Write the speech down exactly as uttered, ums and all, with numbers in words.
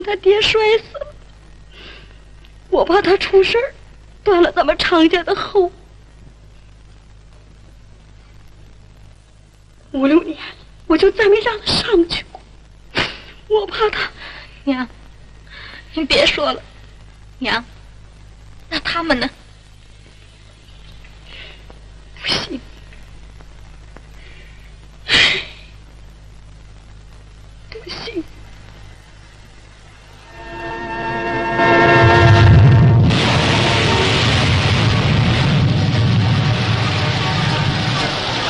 他爹摔死了，我怕他出事儿，断了咱们常家的后。五六年，我就再没让他上去过，我怕他。 娘，您别说了，娘，那他们呢？